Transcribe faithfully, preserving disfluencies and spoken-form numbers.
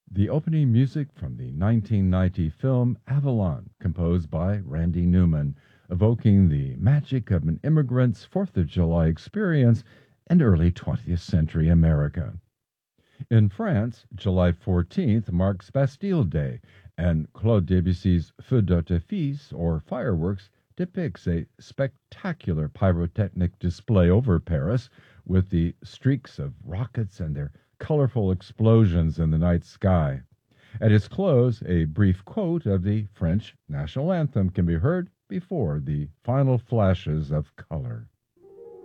The opening music from the nineteen ninety film Avalon, composed by Randy Newman, evoking the magic of an immigrant's Fourth of July experience in early twentieth century America. In France, July fourteenth marks Bastille Day, and Claude Debussy's Feu d'artifice, or fireworks, depicts a spectacular pyrotechnic display over Paris, with the streaks of rockets and their colorful explosions in the night sky. At its close, a brief quote of the French national anthem can be heard before the final flashes of color.